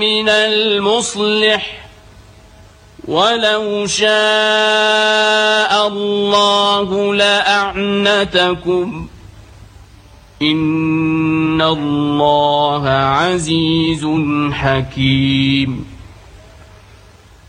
من المصلح ولو شاء الله لأعنتكم إن الله عزيز حكيم.